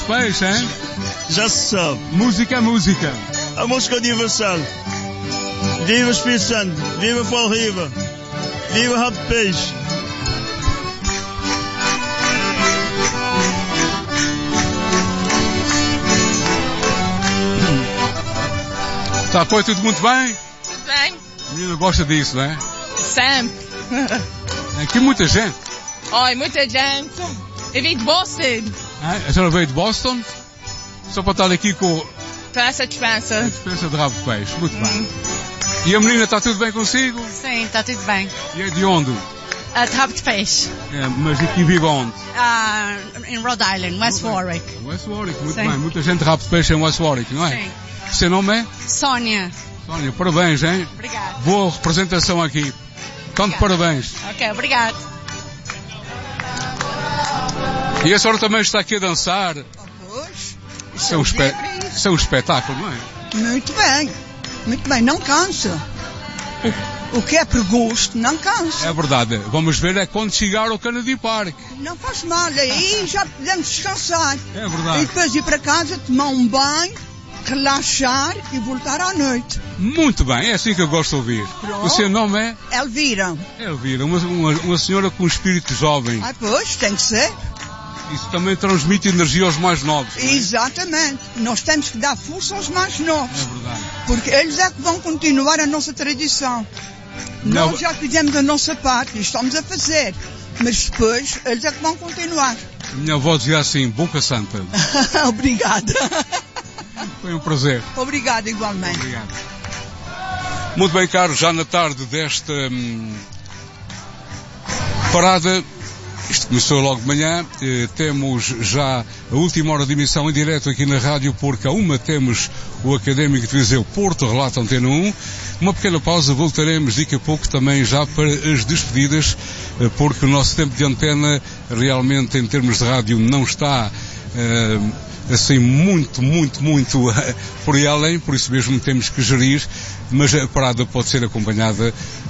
de peixe, hein? Já se sabe. Música é música. A música universal. Viva o Espírito Santo. Viva Fall River. Viva Rabo de Peixe. Está a tudo muito bem? Tudo bem. A menina gosta disso, não é? Sempre. Aqui muita gente. Oi, muita gente. Eu vim de Boston. A senhora veio de Boston? Só para estar aqui com essa dispensa. A dispensa de rabo de peixe. Muito bem. E a menina, está tudo bem consigo? Sim, está tudo bem. E é de onde? De Rabo de Peixe. Mas aqui vive onde? Em Rhode Island, West Warwick. West Warwick, muito Sim. bem. Muita gente de rabo de peixe em West Warwick, não é? Sim. Seu nome é? Sónia. Sónia, parabéns, hein? Obrigada. Boa representação aqui. Tanto parabéns. Ok, obrigado. E a senhora também está aqui a dançar. Pois. Isso é um espetáculo, não é? Muito bem. Muito bem, não cansa. O que é por gosto, não cansa. É verdade. Vamos ver é quando chegar ao Kennedy Park. Não faz mal, aí já podemos descansar. É verdade. E depois ir para casa, tomar um banho, relaxar e voltar à noite. Muito bem, é assim que eu gosto de ouvir. Pronto. O seu nome é? Elvira. Elvira, uma senhora com um espírito jovem. Pois, tem que ser. Isso também transmite energia aos mais novos. Não é? Exatamente. Nós temos que dar força aos mais novos. É verdade. Porque eles é que vão continuar a nossa tradição. Não. Nós já fizemos a nossa parte e estamos a fazer. Mas depois, eles é que vão continuar. A minha avó dizia assim, boca santa. Obrigada. Foi um prazer. Obrigada igualmente. Obrigado. Muito bem, Carlos, já na tarde desta parada, isto começou logo de manhã, temos já a última hora de emissão em direto aqui na rádio, porque a uma temos o Académico de Viseu Porto, relata Antena 1. Uma pequena pausa, voltaremos daqui a pouco também já para as despedidas, porque o nosso tempo de antena realmente em termos de rádio não está assim muito por aí além, por isso mesmo temos que gerir, mas a parada pode ser acompanhada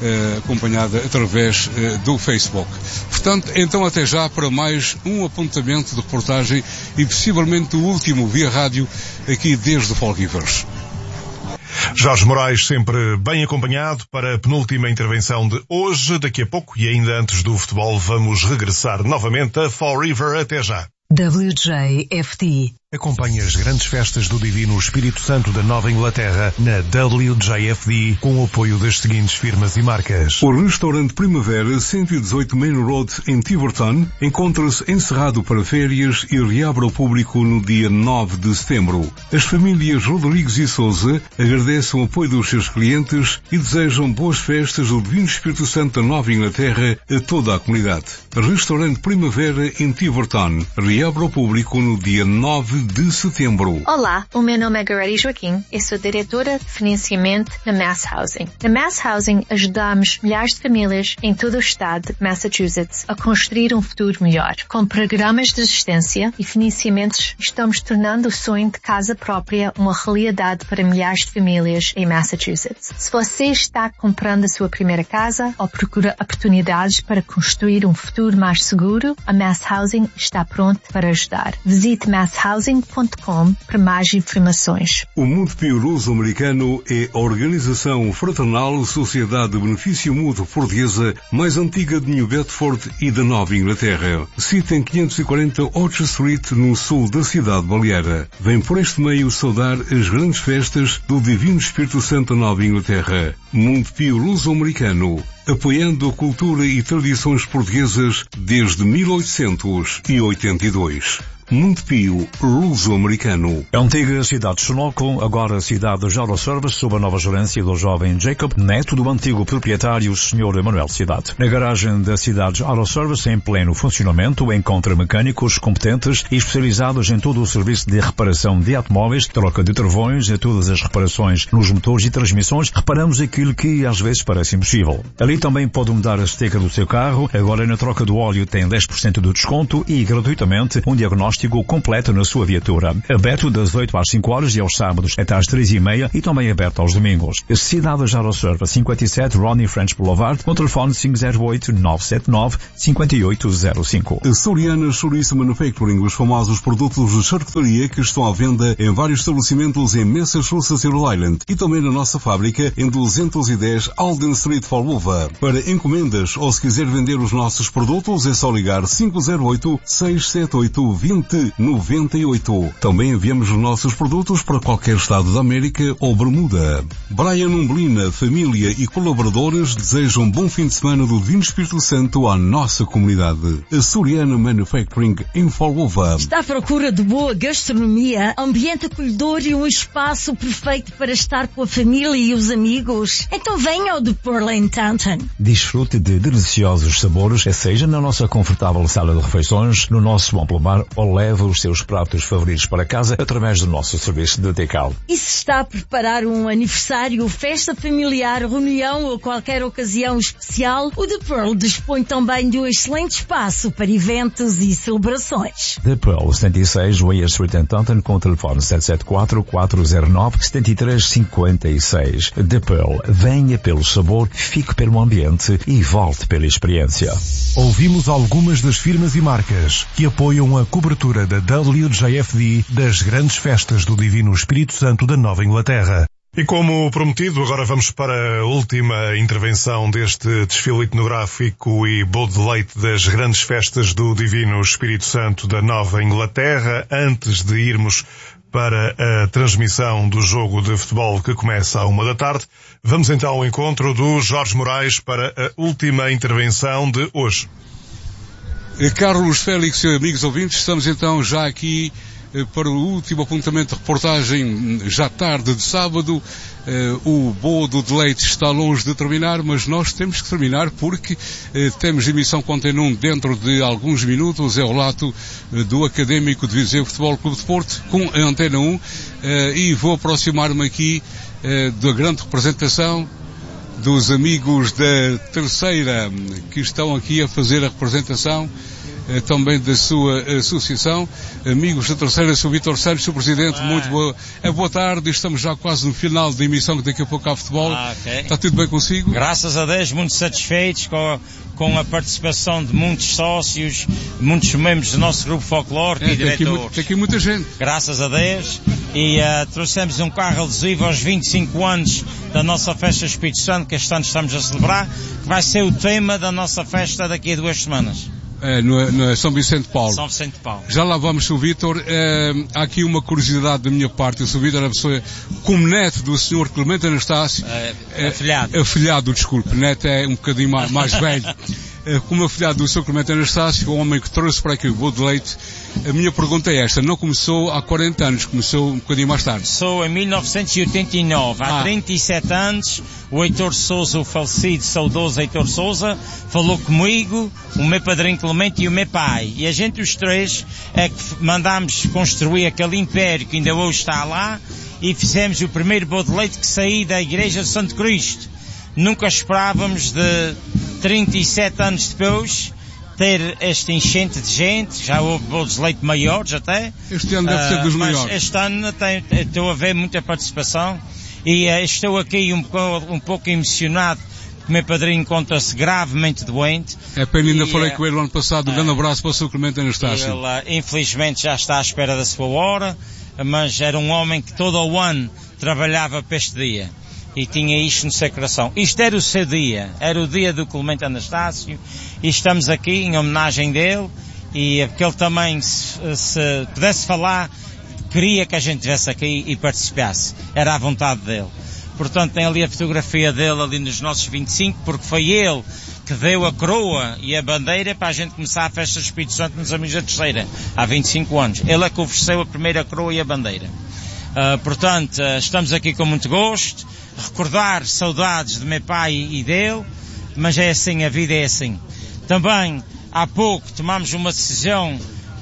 através do Facebook. Portanto, então até já para mais um apontamento de reportagem e possivelmente o último via rádio aqui desde Fall Rivers. Jorge Moraes sempre bem acompanhado para a penúltima intervenção de hoje. Daqui a pouco e ainda antes do futebol vamos regressar novamente a Fall River. Até já. WJFD. Acompanhe as grandes festas do Divino Espírito Santo da Nova Inglaterra na WJFD com o apoio das seguintes firmas e marcas. O restaurante Primavera 118 Main Road em Tiverton encontra-se encerrado para férias e reabre ao público no dia 9 de setembro. As famílias Rodrigues e Souza agradecem o apoio dos seus clientes e desejam boas festas do Divino Espírito Santo da Nova Inglaterra a toda a comunidade. Restaurante Primavera em Tiverton reabre ao público no dia 9 de setembro. Olá, o meu nome é Gorete Joaquim e sou diretora de financiamento na Mass Housing. Na Mass Housing ajudamos milhares de famílias em todo o estado de Massachusetts a construir um futuro melhor. Com programas de assistência e financiamentos, estamos tornando o sonho de casa própria uma realidade para milhares de famílias em Massachusetts. Se você está comprando a sua primeira casa ou procura oportunidades para construir um futuro mais seguro, a Mass Housing está pronto para ajudar. Visite masshousing.com para mais informações. O Montepio Luso-Americano é a organização fraternal Sociedade de Benefício Mútuo Portuguesa mais antiga de New Bedford e da Nova Inglaterra. Sita em 540 Orchard Street, no sul da cidade baleara. Vem por este meio saudar as grandes festas do Divino Espírito Santo da Nova Inglaterra. Montepio Luso-Americano, apoiando a cultura e tradições portuguesas desde 1882. Montepio Luso-Americano. A antiga cidade de Sunoco, agora a cidade de Jaro Service, sob a nova gerência do jovem Jacob, neto do antigo proprietário Sr. Emanuel Cidade. Na garagem da cidade de Jaro Service, em pleno funcionamento, encontra mecânicos competentes e especializados em todo o serviço de reparação de automóveis, troca de travões e todas as reparações nos motores e transmissões. Reparamos aquilo que às vezes parece impossível. Ali Ali também pode mudar a sticker do seu carro. Agora na troca do óleo tem 10% de desconto e gratuitamente um diagnóstico completo na sua viatura. Aberto das 8 às 5 horas e aos sábados até às 3h30 e também aberto aos domingos. Cidade Autoservice 57 Ronnie French Boulevard, com telefone 508-979-5805. Soriana Chouriço Manufacturing, os famosos produtos de charcutaria que estão à venda em vários estabelecimentos em Massachusetts e Rhode Island e também na nossa fábrica em 210 Alden Street, Fall River. Para encomendas ou se quiser vender os nossos produtos é só ligar 508-678-2098. Também enviamos os nossos produtos para qualquer estado da América ou Bermuda. Brian Umblina, família e colaboradores desejam um bom fim de semana do Divino Espírito Santo à nossa comunidade. A Soriana Manufacturing em Fall River. Está à procura de boa gastronomia, ambiente acolhedor e um espaço perfeito para estar com a família e os amigos? Então venha ao The Pearl em Taunton. Desfrute de deliciosos sabores, seja na nossa confortável sala de refeições, no nosso amplo bar ou leve os seus pratos favoritos para casa através do nosso serviço de take-out. E se está a preparar um aniversário, festa familiar, reunião ou qualquer ocasião especial, o The Pearl dispõe também de um excelente espaço para eventos e celebrações. The Pearl, 76 Weir Street em Taunton, com o telefone 774-409-7356. The Pearl, venha pelo sabor, fique pelo ambiente e volte pela experiência. Ouvimos algumas das firmas e marcas que apoiam a cobertura da WJFD das grandes festas do Divino Espírito Santo da Nova Inglaterra. E como prometido, agora vamos para a última intervenção deste desfile etnográfico e bodo de leite das grandes festas do Divino Espírito Santo da Nova Inglaterra, antes de irmos para a transmissão do jogo de futebol que começa à 13h. Vamos então ao encontro do Jorge Moraes para a última intervenção de hoje. Carlos Félix e amigos ouvintes, estamos então já aqui para o último apontamento de reportagem, já tarde de sábado. O bodo de leite está longe de terminar, mas nós temos que terminar porque temos emissão com Antena 1 dentro de alguns minutos. É o relato do Académico de Viseu Futebol Clube de Porto com a Antena 1 e vou aproximar-me aqui da grande representação dos amigos da Terceira que estão aqui a fazer a representação também da sua associação. Amigos da Terceira, Sr. Vítor Santos, Sr. Presidente, muito boa tarde. Estamos já quase no final da emissão, que daqui a pouco há futebol. Okay. Está tudo bem consigo? Graças a Deus, muito satisfeitos com a participação de muitos sócios, muitos membros do nosso grupo folclórico e diretores. Tem aqui muita gente. Graças a Deus. E trouxemos um carro alusivo aos 25 anos da nossa festa do Espírito Santo, que este ano estamos a celebrar, que vai ser o tema da nossa festa daqui a 2 semanas. No São Vicente Paulo. São Vicente Paulo. Já lá vamos, Sr. Vítor. Há aqui uma curiosidade da minha parte. O Sr. Vítor é a pessoa, como neto do Sr. Clemente Anastácio. Afilhado, desculpe. Neto é um bocadinho mais velho. Como afilhado do Sr. Clemente Anastácio, o homem que trouxe para aqui o bodo de leite. A minha pergunta é esta: não começou há 40 anos, começou um bocadinho mais tarde? Começou em 1989, há 37 anos. O Heitor Sousa, o falecido, saudoso Heitor Sousa, falou comigo, o meu padrinho Clemente e o meu pai. E a gente, os três, é que mandámos construir aquele império que ainda hoje está lá e fizemos o primeiro bodo de leite que saiu da Igreja de Santo Cristo. Nunca esperávamos, de 37 anos depois, ter este enchente de gente. Já houve bodos de leite maiores até. Este ano deve ser dos maiores. Este ano estou a ver muita participação e estou aqui um pouco emocionado. O meu padrinho encontra-se gravemente doente. É pena, ainda falei com ele ano passado. Um grande abraço para o Sr. Clemente Anastácio. Ele, infelizmente, já está à espera da sua hora, mas era um homem que todo o ano trabalhava para este dia. E tinha isto no seu coração. Isto era o seu dia. Era o dia do Clemente Anastácio. E estamos aqui em homenagem dele. E porque ele também, se pudesse falar, queria que a gente estivesse aqui e participasse. Era à vontade dele. Portanto, tem ali a fotografia dele ali nos nossos 25, porque foi ele que deu a coroa e a bandeira para a gente começar a festa do Espírito Santo nos Amigos da Terceira, há 25 anos. Ele é que ofereceu a primeira coroa e a bandeira. Portanto, estamos aqui com muito gosto, recordar saudades do meu pai e dele, mas é assim, a vida é assim. Também, há pouco, tomámos uma decisão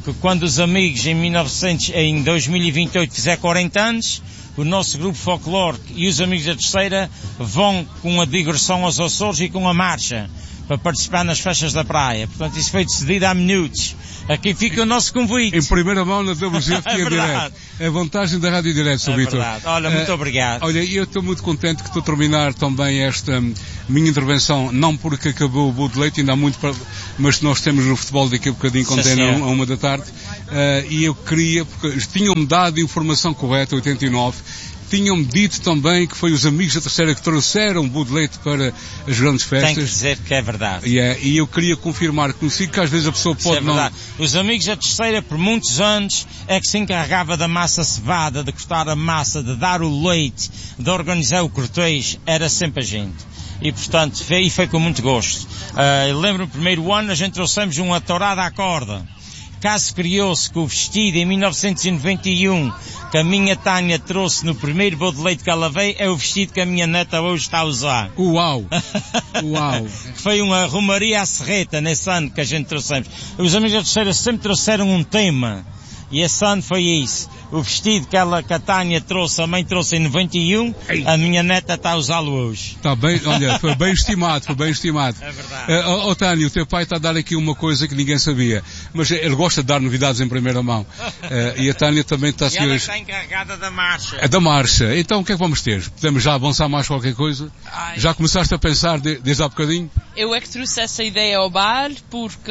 que quando os amigos em 2028 fizer 40 anos, o nosso grupo folclórico e os amigos da Terceira vão com a digressão aos Açores e com a marcha para participar nas festas da praia. Portanto, isso foi decidido há minutos. Aqui fica o nosso convite. Em primeira mão na WGFT É em direto. É a vantagem da Rádio Direto, Sr. Vítor. Verdade. Olha, muito obrigado. Olha, eu estou muito contente que estou a terminar também esta minha intervenção, não porque acabou o Bud Leite, ainda há muito para... mas nós temos no futebol daqui a bocadinho, contém a 1 da tarde, e eu queria, porque tinham-me dado informação correta, 89, tinham-me dito também que foi os amigos da Terceira que trouxeram Bud Leite para as grandes festas. Tenho que dizer que é verdade. E eu queria confirmar consigo que às vezes a pessoa pode não... verdade. Os amigos da Terceira, por muitos anos, é que se encarregava da massa cevada, de cortar a massa, de dar o leite, de organizar o cortejo, era sempre a gente. E, portanto, foi com muito gosto. Lembro-me, no primeiro ano, a gente trouxemos uma tourada à corda. Caso criou-se que o vestido em 1991 que a minha Tânia trouxe no primeiro Bud Leite que ela veio é o vestido que a minha neta hoje está a usar. Uau! Uau! Foi uma romaria à serreta nesse ano que a gente trouxemos. Os amigos da Terceira sempre trouxeram um tema. E esse ano foi isso. O vestido que a Tânia trouxe, a mãe trouxe em 91, a minha neta está a usá-lo hoje. Está bem, olha, foi bem estimado, foi bem estimado. É verdade. Tânia, o teu pai está a dar aqui uma coisa que ninguém sabia, mas ele gosta de dar novidades em primeira mão. E a Tânia também está a seguir... ela está encarregada da marcha. É da marcha. Então o que é que vamos ter? Podemos já avançar mais qualquer coisa? Já começaste a pensar desde há bocadinho? Eu é que trouxe essa ideia ao bar, porque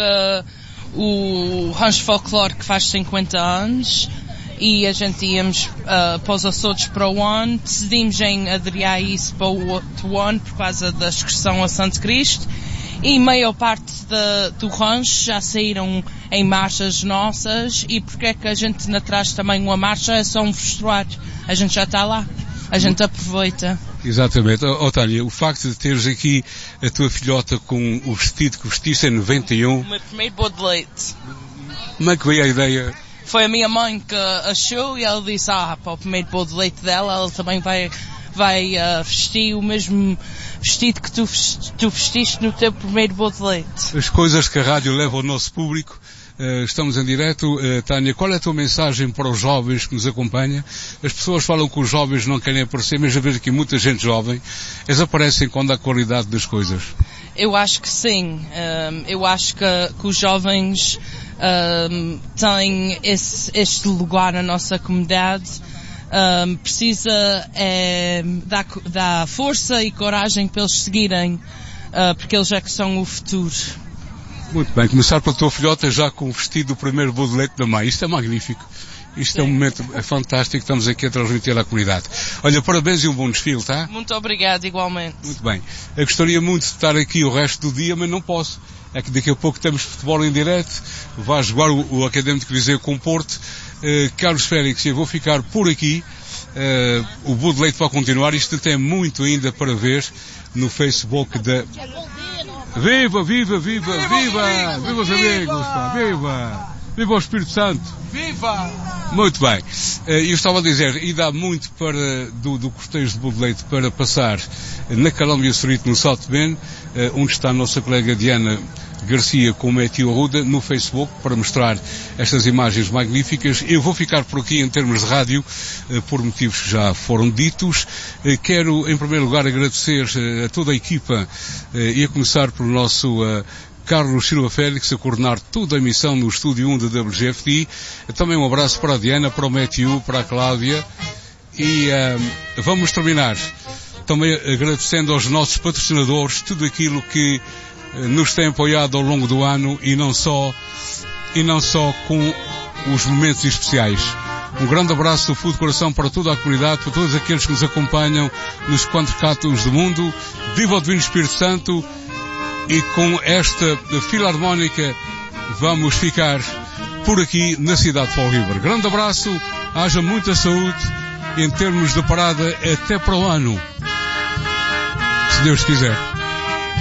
o Rancho Folclórico faz 50 anos e a gente íamos para os Açores para o ano. Decidimos em adiar isso para o outro ano por causa da excursão a Santo Cristo, e maior parte do rancho já saíram em marchas nossas, e porque é que a gente não traz também uma marcha? É só um vestuário, a gente já está lá, a gente aproveita. Exatamente. Tânia, o facto de teres aqui a tua filhota com o vestido que vestiste em 91... O meu primeiro Bud Leite. Como é que veio a ideia? Foi a minha mãe que achou, e ela disse, para o primeiro Bud Leite dela, ela também vai vestir o mesmo vestido que tu vestiste no teu primeiro Bud Leite. As coisas que a rádio leva ao nosso público. Estamos em direto. Tânia, qual é a tua mensagem para os jovens que nos acompanham? As pessoas falam que os jovens não querem aparecer, mas já vejo aqui muita gente jovem. Eles aparecem quando há qualidade das coisas. Eu acho que sim. Eu acho que os jovens têm este lugar na nossa comunidade. Precisa dar força e coragem para eles seguirem, porque eles é que são o futuro. Muito bem, começar pela tua filhota já com o vestido do primeiro Bud Leite da mãe. Isto é magnífico. Isto é um momento fantástico, estamos aqui a transmitir à comunidade. Olha, parabéns e um bom desfile, tá? Muito obrigado, igualmente. Muito bem. Eu gostaria muito de estar aqui o resto do dia, mas não posso. É que daqui a pouco temos futebol em direto, vai jogar o Académico de Viseu com o Porto. Carlos Félix, eu vou ficar por aqui. O Bud Leite vai continuar, isto tem muito ainda para ver no Facebook da... Viva, viva, viva, viva! Viva os amigos, pá, viva! Viva o Espírito Santo! Viva! Muito bem. Eu estava a dizer, ainda há muito do cortejo de Bud Leite para passar na Calambia Street, no South Bend, onde está a nossa colega Diana Garcia com o Matthew Arruda no Facebook para mostrar estas imagens magníficas. Eu vou ficar por aqui em termos de rádio por motivos que já foram ditos. Quero em primeiro lugar agradecer a toda a equipa e a começar pelo nosso Carlos Silva Félix a coordenar toda a emissão no Estúdio 1 da WGFT. Também um abraço para a Diana, para o Matthew, para a Cláudia, e vamos terminar também agradecendo aos nossos patrocinadores tudo aquilo que nos tem apoiado ao longo do ano e não só com os momentos especiais. Um grande abraço do fundo de coração para toda a comunidade, para todos aqueles que nos acompanham nos 4 cantos do mundo. Viva o Divino Espírito Santo, e com esta filarmónica vamos ficar por aqui na cidade de Fall River. Grande abraço, haja muita saúde, em termos de parada até para o ano, se Deus quiser.